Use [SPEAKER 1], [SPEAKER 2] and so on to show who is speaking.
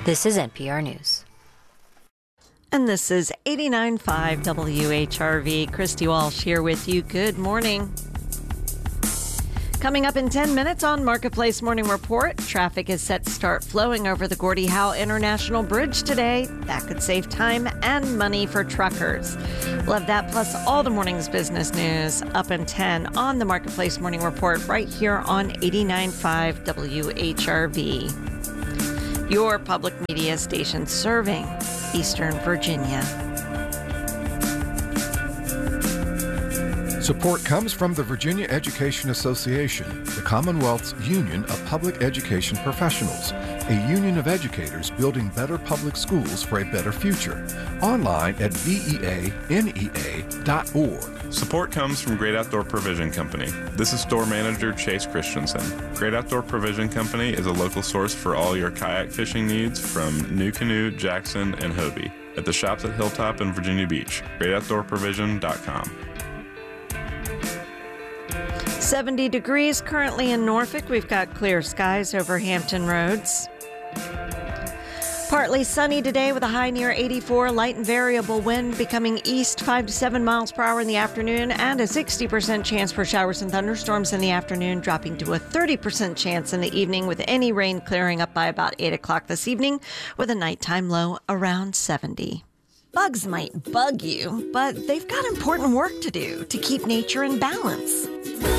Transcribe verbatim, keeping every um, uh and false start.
[SPEAKER 1] This is N P R News.
[SPEAKER 2] And this is eighty-nine point five W H R V. Christy Walsh here with you. Good morning. Coming up in ten minutes on Marketplace Morning Report, traffic is set to start flowing over the Gordie Howe International Bridge today. That could save time and money for truckers. We'll have that plus all the morning's business news up in ten on the Marketplace Morning Report right here on eighty-nine point five W H R V. Your public media station serving Eastern Virginia.
[SPEAKER 3] Support comes from the Virginia Education Association, the Commonwealth's Union of Public Education Professionals, a union of educators building better public schools for a better future. Online at V E A N E A dot org.
[SPEAKER 4] Support comes from Great Outdoor Provision Company. This is store manager Chase Christensen. Great Outdoor Provision Company is a local source for all your kayak fishing needs from NuCanoe, Jackson, and Hobie at the shops at Hilltop and Virginia Beach. great outdoor provision dot com.
[SPEAKER 2] seventy degrees currently in Norfolk. We've got clear skies over Hampton Roads. Partly sunny today with a high near eighty-four. Light and variable wind becoming east five to seven miles per hour in the afternoon, and a sixty percent chance for showers and thunderstorms in the afternoon, dropping to a thirty percent chance in the evening, with any rain clearing up by about eight o'clock this evening, with a nighttime low around seventy. Bugs might bug you, but they've got important work to do to keep nature in balance.